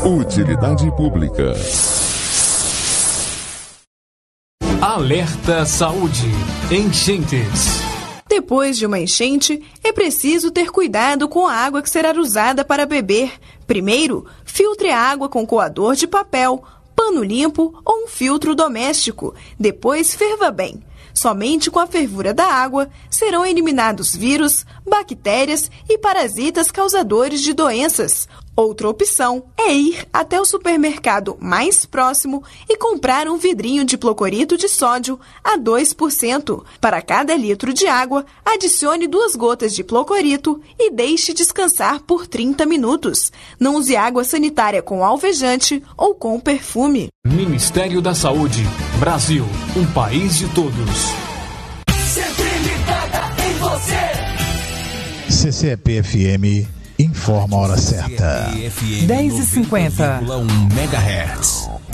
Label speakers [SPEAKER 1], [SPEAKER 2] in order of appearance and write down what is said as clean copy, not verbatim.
[SPEAKER 1] Utilidade pública.
[SPEAKER 2] Alerta Saúde. Enchentes.
[SPEAKER 3] Depois de uma enchente, é preciso ter cuidado com a água que será usada para beber. Primeiro, filtre a água com coador de papel, pano limpo ou um filtro doméstico. Depois, ferva bem. Somente com a fervura da água serão eliminados vírus, bactérias e parasitas causadores de doenças. Outra opção é ir até o supermercado mais próximo e comprar um vidrinho de hipoclorito de sódio a 2%. Para cada litro de água, adicione 2 gotas de hipoclorito e deixe descansar por 30 minutos. Não use água sanitária com alvejante ou com perfume.
[SPEAKER 2] Ministério da Saúde. Brasil, um país de todos.
[SPEAKER 4] Sempre ligada em você.
[SPEAKER 5] CCEP-FM informa a hora certa.
[SPEAKER 6] 10h50.
[SPEAKER 5] 90,1 MHz.